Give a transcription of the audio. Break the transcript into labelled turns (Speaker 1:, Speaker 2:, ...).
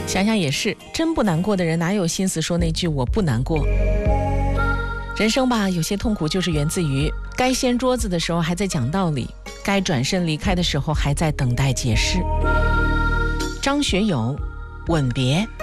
Speaker 1: 想想也是，真不难过的人哪有心思说那句我不难过。人生吧，有些痛苦就是源自于该掀桌子的时候还在讲道理，该转身离开的时候还在等待解释。张学友，吻别。